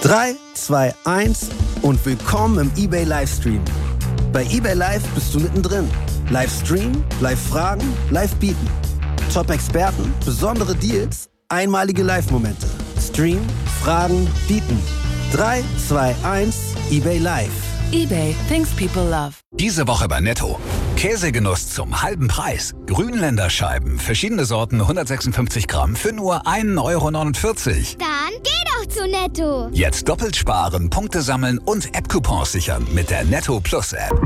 3, 2, 1 und willkommen im eBay Livestream. Bei eBay Live bist du mittendrin. Livestream, Live-Fragen, Live-Bieten. Top-Experten, besondere Deals, einmalige Live-Momente. Stream, Fragen, Bieten. 3, 2, 1, eBay Live. eBay, things people love. Diese Woche bei Netto. Käsegenuss zum halben Preis. Grünländerscheiben, verschiedene Sorten, 156 Gramm für nur 1,49 Euro. Dann geh doch zu Netto. Jetzt doppelt sparen, Punkte sammeln und App-Coupons sichern mit der Netto Plus App.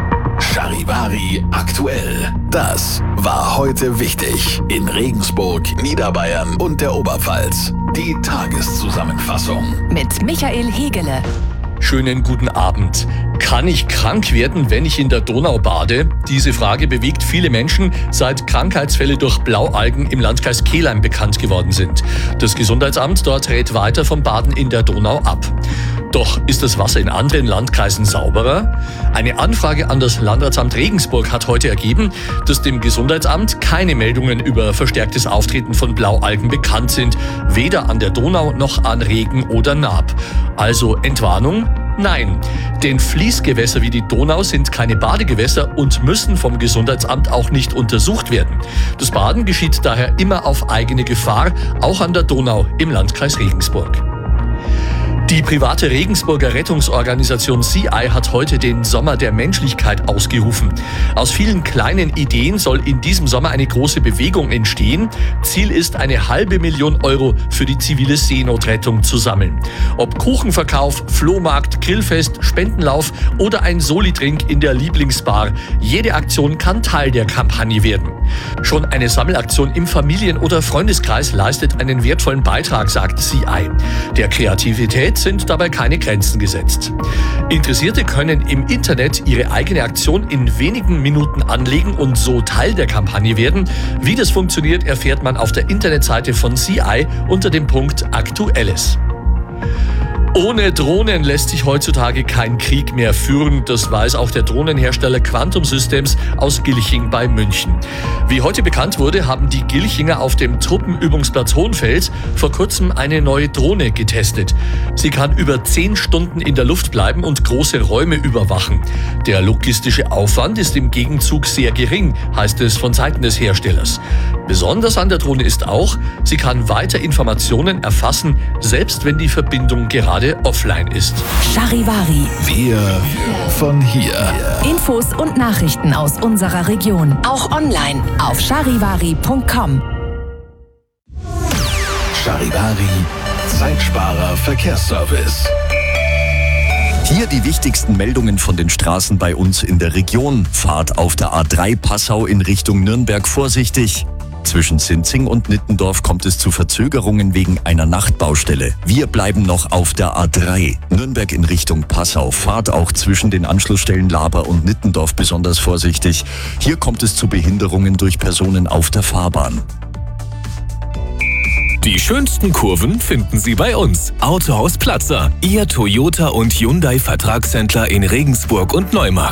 Charivari aktuell. Das war heute wichtig in Regensburg, Niederbayern und der Oberpfalz. Die Tageszusammenfassung Mit Michael Hegele. Schönen guten Abend. Kann ich krank werden, wenn ich in der Donau bade? Diese Frage bewegt viele Menschen, seit Krankheitsfälle durch Blaualgen im Landkreis Kelheim bekannt geworden sind. Das Gesundheitsamt dort rät weiter vom Baden in der Donau ab. Doch ist das Wasser in anderen Landkreisen sauberer? Eine Anfrage an das Landratsamt Regensburg hat heute ergeben, dass dem Gesundheitsamt keine Meldungen über verstärktes Auftreten von Blaualgen bekannt sind, weder an der Donau noch an Regen oder Naab. Also Entwarnung? Nein, denn Fließgewässer wie die Donau sind keine Badegewässer und müssen vom Gesundheitsamt auch nicht untersucht werden. Das Baden geschieht daher immer auf eigene Gefahr, auch an der Donau im Landkreis Regensburg. Die private Regensburger Rettungsorganisation CI hat heute den Sommer der Menschlichkeit ausgerufen. Aus vielen kleinen Ideen soll in diesem Sommer eine große Bewegung entstehen. Ziel ist, 500.000 Euro für die zivile Seenotrettung zu sammeln. Ob Kuchenverkauf, Flohmarkt, Grillfest, Spendenlauf oder ein Soli-Drink in der Lieblingsbar, jede Aktion kann Teil der Kampagne werden. Schon eine Sammelaktion im Familien- oder Freundeskreis leistet einen wertvollen Beitrag, sagt CI. Der Kreativität sind dabei keine Grenzen gesetzt. Interessierte können im Internet ihre eigene Aktion in wenigen Minuten anlegen und so Teil der Kampagne werden. Wie das funktioniert, erfährt man auf der Internetseite von CI unter dem Punkt Aktuelles. Ohne Drohnen lässt sich heutzutage kein Krieg mehr führen. Das weiß auch der Drohnenhersteller Quantum Systems aus Gilching bei München. Wie heute bekannt wurde, haben die Gilchinger auf dem Truppenübungsplatz Hohenfels vor kurzem eine neue Drohne getestet. Sie kann über 10 Stunden in der Luft bleiben und große Räume überwachen. Der logistische Aufwand ist im Gegenzug sehr gering, heißt es von Seiten des Herstellers. Besonders an der Drohne ist auch, sie kann weiter Informationen erfassen, selbst wenn die Verbindung gerade offline ist. Charivari. Wir von hier. Infos und Nachrichten aus unserer Region. Auch online auf charivari.com. Charivari Zeitsparer Verkehrsservice. Hier die wichtigsten Meldungen von den Straßen bei uns in der Region. Fahrt auf der A3 Passau in Richtung Nürnberg vorsichtig. Zwischen Sinzing und Nittendorf kommt es zu Verzögerungen wegen einer Nachtbaustelle. Wir bleiben noch auf der A3. Nürnberg in Richtung Passau. Fahrt auch zwischen den Anschlussstellen Laber und Nittendorf besonders vorsichtig. Hier kommt es zu Behinderungen durch Personen auf der Fahrbahn. Die schönsten Kurven finden Sie bei uns. Autohaus Platzer, Ihr Toyota und Hyundai Vertragshändler in Regensburg und Neumarkt.